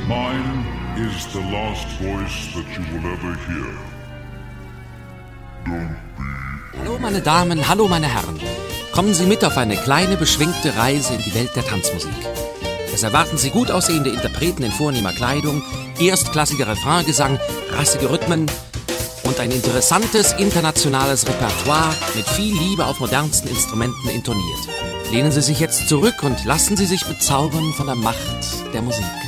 Mine is the last voice that you will ever hear. Don't be... Hallo meine Damen, hallo meine Herren. Kommen Sie mit auf eine kleine, beschwingte Reise in die Welt der Tanzmusik. Es erwarten Sie gut aussehende Interpreten in vornehmer Kleidung, erstklassiger Refraingesang, rassige Rhythmen und ein interessantes internationales Repertoire mit viel Liebe auf modernsten Instrumenten intoniert. Lehnen Sie sich jetzt zurück und lassen Sie sich bezaubern von der Macht der Musik.